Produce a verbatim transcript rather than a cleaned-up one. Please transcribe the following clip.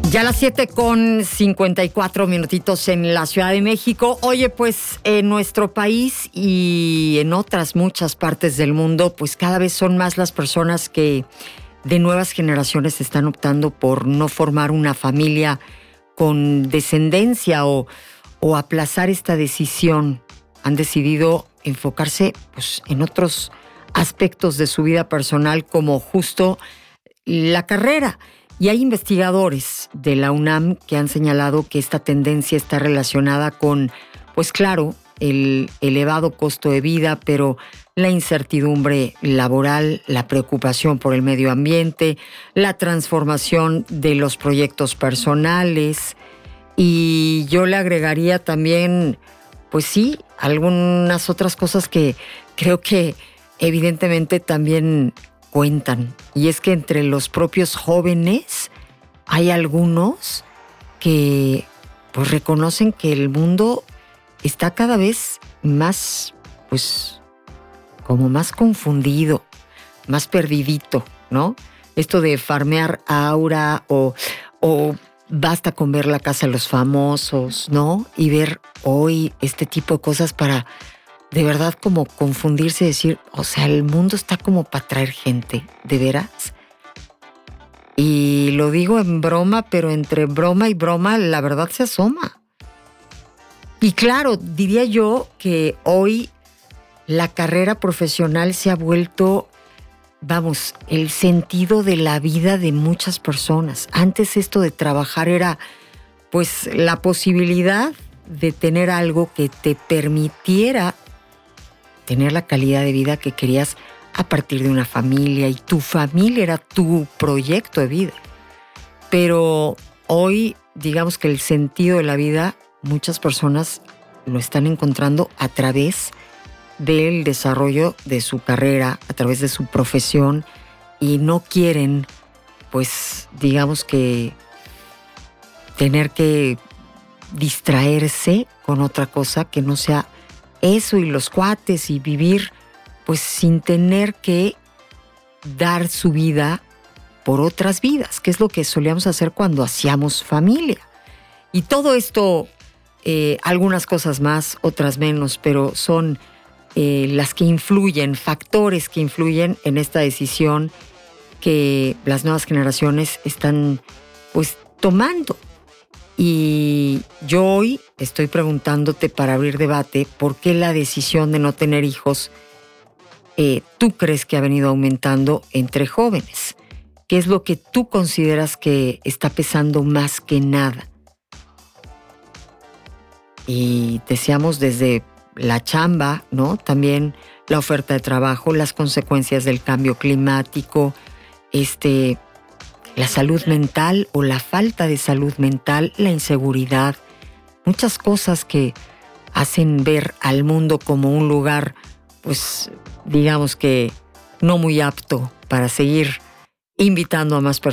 Ya a las siete con cincuenta y cuatro minutitos en la Ciudad de México. Oye, pues en nuestro país y en otras muchas partes del mundo, pues cada vez son más las personas que de nuevas generaciones están optando por no formar una familia con descendencia o, o aplazar esta decisión. Han decidido enfocarse pues, en otros aspectos de su vida personal, como justo la carrera. Y hay investigadores de la UNAM que han señalado que esta tendencia está relacionada con, pues claro, el elevado costo de vida, pero la incertidumbre laboral, la preocupación por el medio ambiente, la transformación de los proyectos personales. Y yo le agregaría también, pues sí, algunas otras cosas que creo que evidentemente también cuentan. Y es que entre los propios jóvenes hay algunos que pues reconocen que el mundo está cada vez más, pues, como más confundido, más perdidito, ¿no? Esto de farmear aura o, o basta con ver la casa de los famosos, ¿no? Y ver hoy este tipo de cosas para de verdad como confundirse y decir, o sea, el mundo está como para traer gente, ¿de veras? Y lo digo en broma, pero entre broma y broma la verdad se asoma. Y claro, diría yo que hoy la carrera profesional se ha vuelto, vamos, el sentido de la vida de muchas personas. Antes esto de trabajar era, pues, la posibilidad de tener algo que te permitiera tener la calidad de vida que querías a partir de una familia, y tu familia era tu proyecto de vida. Pero hoy, digamos que el sentido de la vida, muchas personas lo están encontrando a través del desarrollo de su carrera, a través de su profesión, y no quieren, pues, digamos que tener que distraerse con otra cosa que no sea eso y los cuates y vivir pues sin tener que dar su vida por otras vidas, que es lo que solíamos hacer cuando hacíamos familia. Y todo esto, eh, algunas cosas más, otras menos, pero son eh, las que influyen, factores que influyen en esta decisión que las nuevas generaciones están pues tomando. Y yo hoy estoy preguntándote, para abrir debate, ¿por qué la decisión de no tener hijos eh, tú crees que ha venido aumentando entre jóvenes? ¿Qué es lo que tú consideras que está pesando más que nada? Y decíamos desde la chamba, ¿no? También la oferta de trabajo, las consecuencias del cambio climático, este... la salud mental o la falta de salud mental, la inseguridad, muchas cosas que hacen ver al mundo como un lugar, pues, digamos que no muy apto para seguir invitando a más personas